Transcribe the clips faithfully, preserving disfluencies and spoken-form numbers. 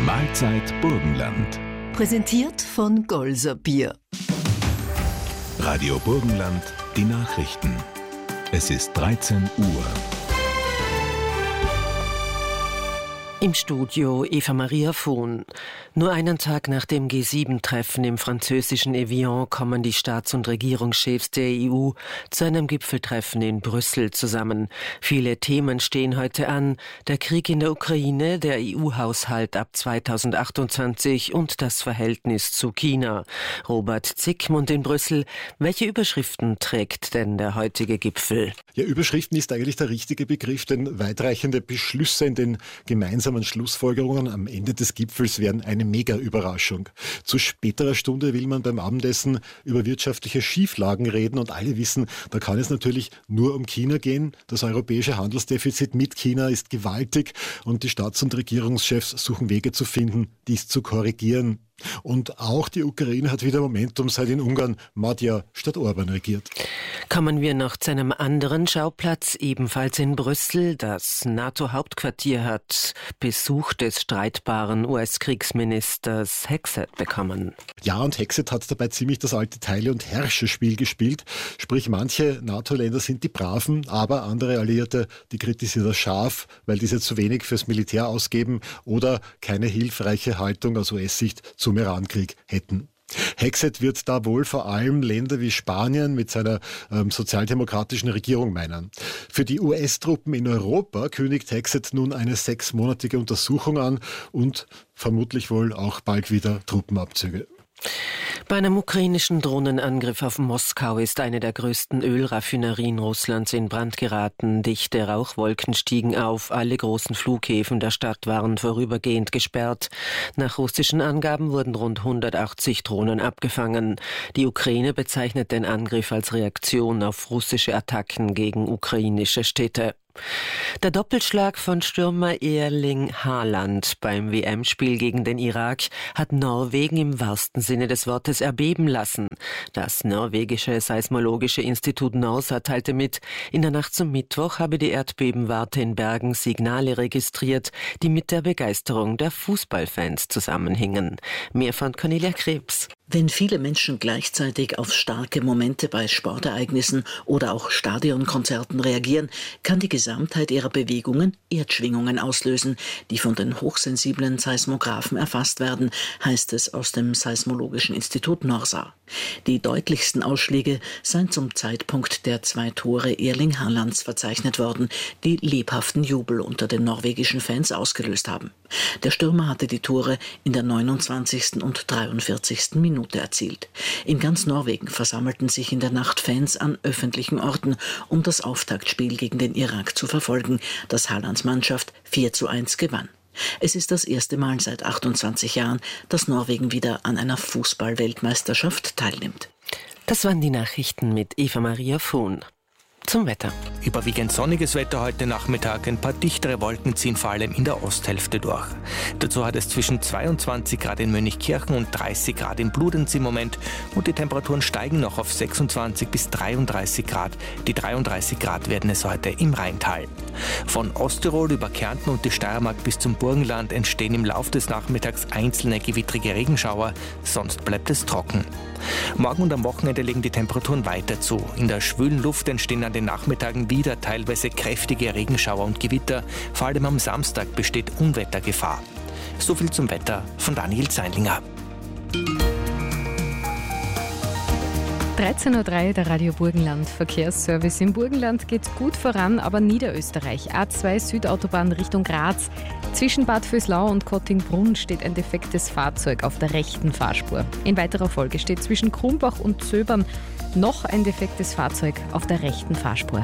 Mahlzeit Burgenland. Präsentiert von Golser Bier. Radio Burgenland, die Nachrichten. Es ist dreizehn Uhr. Im Studio Eva Maria Vohn. Nur einen Tag nach dem G sieben Treffen im französischen Evian kommen die Staats- und Regierungschefs der E U zu einem Gipfeltreffen in Brüssel zusammen. Viele Themen stehen heute an. Der Krieg in der Ukraine, der E U-Haushalt ab zweitausendachtundzwanzig und das Verhältnis zu China. Robert Zickmund in Brüssel. Welche Überschriften trägt denn der heutige Gipfel? Ja, Überschriften ist eigentlich der richtige Begriff, denn weitreichende Beschlüsse in den gemeinsamen Schlussfolgerungen am Ende des Gipfels wären eine Mega-Überraschung. Zu späterer Stunde will man beim Abendessen über wirtschaftliche Schieflagen reden und alle wissen, da kann es natürlich nur um China gehen. Das europäische Handelsdefizit mit China ist gewaltig und die Staats- und Regierungschefs suchen Wege zu finden, dies zu korrigieren. Und auch die Ukraine hat wieder Momentum, seit in Ungarn Magyar statt Orban regiert. Kommen wir noch zu einem anderen Schauplatz, ebenfalls in Brüssel. Das NATO-Hauptquartier hat Besuch des streitbaren U S-Kriegsministers Hegseth bekommen. Ja, und Hegseth hat dabei ziemlich das alte Teile- und Herrscherspiel gespielt. Sprich, manche NATO-Länder sind die Braven, aber andere Alliierte, die kritisieren das scharf, weil diese zu wenig fürs Militär ausgeben oder keine hilfreiche Haltung aus U S-Sicht zum Irankrieg hätten. Hegseth wird da wohl vor allem Länder wie Spanien mit seiner ähm, sozialdemokratischen Regierung meinen. Für die U S-Truppen in Europa kündigt Hegseth nun eine sechsmonatige Untersuchung an und vermutlich wohl auch bald wieder Truppenabzüge. Bei einem ukrainischen Drohnenangriff auf Moskau ist eine der größten Ölraffinerien Russlands in Brand geraten. Dichte Rauchwolken stiegen auf. Alle großen Flughäfen der Stadt waren vorübergehend gesperrt. Nach russischen Angaben wurden rund hundertachtzig Drohnen abgefangen. Die Ukraine bezeichnet den Angriff als Reaktion auf russische Attacken gegen ukrainische Städte. Der Doppelschlag von Stürmer Erling Haaland beim W M-Spiel gegen den Irak hat Norwegen im wahrsten Sinne des Wortes erbeben lassen. Das norwegische Seismologische Institut NORSA teilte mit, in der Nacht zum Mittwoch habe die Erdbebenwarte in Bergen Signale registriert, die mit der Begeisterung der Fußballfans zusammenhingen. Mehr von Cornelia Krebs. Wenn viele Menschen gleichzeitig auf starke Momente bei Sportereignissen oder auch Stadionkonzerten reagieren, kann die Gesamtheit ihrer Bewegungen Erdschwingungen auslösen, die von den hochsensiblen Seismographen erfasst werden, heißt es aus dem Seismologischen Institut NORSA. Die deutlichsten Ausschläge seien zum Zeitpunkt der zwei Tore Erling Haalands verzeichnet worden, die lebhaften Jubel unter den norwegischen Fans ausgelöst haben. Der Stürmer hatte die Tore in der neunundzwanzigsten und dreiundvierzigsten Minute erzielt. In ganz Norwegen versammelten sich in der Nacht Fans an öffentlichen Orten, um das Auftaktspiel gegen den Irak zu verfolgen, das Haalands Mannschaft vier zu eins gewann. Es ist das erste Mal seit achtundzwanzig Jahren, dass Norwegen wieder an einer Fußball-Weltmeisterschaft teilnimmt. Das waren die Nachrichten mit Eva Maria Vohn. Zum Wetter. Überwiegend sonniges Wetter heute Nachmittag. Ein paar dichtere Wolken ziehen vor allem in der Osthälfte durch. Dazu hat es zwischen zweiundzwanzig Grad in Mönchkirchen und dreißig Grad in Bludenz im Moment. Und die Temperaturen steigen noch auf sechsundzwanzig bis dreiunddreißig Grad. Die dreiunddreißig Grad werden es heute im Rheintal. Von Osttirol über Kärnten und die Steiermark bis zum Burgenland entstehen im Laufe des Nachmittags einzelne gewittrige Regenschauer. Sonst bleibt es trocken. Morgen und am Wochenende legen die Temperaturen weiter zu. In der schwülen Luft entstehen an den Nachmittagen wieder teilweise kräftige Regenschauer und Gewitter. Vor allem am Samstag besteht Unwettergefahr. So viel zum Wetter von Daniel Zeinlinger. dreizehn Uhr drei, der Radio Burgenland Verkehrsservice. Im Burgenland geht gut voran, aber Niederösterreich. A zwei Südautobahn Richtung Graz. Zwischen Bad Vöslau und Kottingbrunn steht ein defektes Fahrzeug auf der rechten Fahrspur. In weiterer Folge steht zwischen Krumbach und Zöbern noch ein defektes Fahrzeug auf der rechten Fahrspur.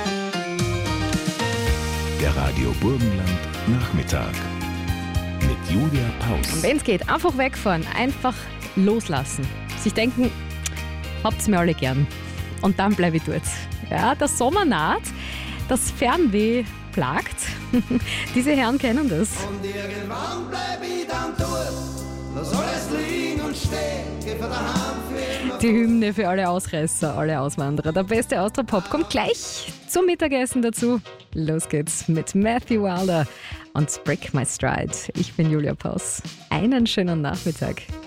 Der Radio Burgenland Nachmittag mit Julia Paus. Und wenn es geht, einfach wegfahren, einfach loslassen. Sich denken, habt's mir alle gern. Und dann bleibe ich dort. Ja, der Sommer naht, das Fernweh plagt. Diese Herren kennen das. Und irgendwann bleib ich dann dort. Lass alles liegen und stehen. Geh von daheim für immer. Die Hymne für alle Ausreißer, alle Auswanderer. Der beste Austropop kommt gleich zum Mittagessen dazu. Los geht's mit Matthew Wilder und Break My Stride. Ich bin Julia Paus. einen schönen Nachmittag.